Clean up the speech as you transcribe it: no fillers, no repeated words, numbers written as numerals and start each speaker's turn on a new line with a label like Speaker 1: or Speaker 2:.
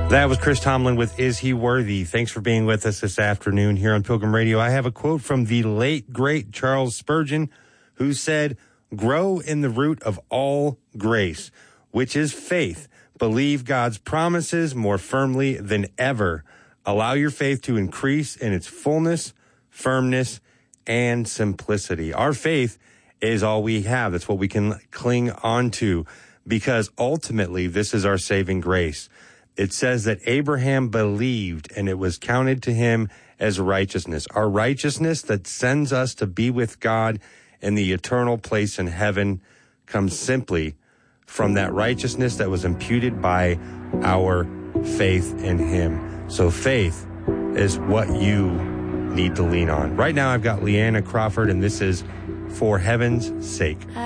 Speaker 1: That was Chris Tomlin with Is He Worthy? Thanks for being with us this afternoon here on Pilgrim Radio. I have a quote from the late, great Charles Spurgeon, who said, "Grow in the root of all grace, which is faith. Believe God's promises more firmly than ever. Allow your faith to increase in its fullness, firmness, and simplicity." Our faith is all we have. That's what we can cling on to, because ultimately this is our saving grace. It says that Abraham believed and it was counted to him as righteousness. Our righteousness that sends us to be with God in the eternal place in heaven comes simply from that righteousness that was imputed by our faith in him. So faith is what you need to lean on. Right now I've got Leanna Crawford, and this is For Heaven's Sake.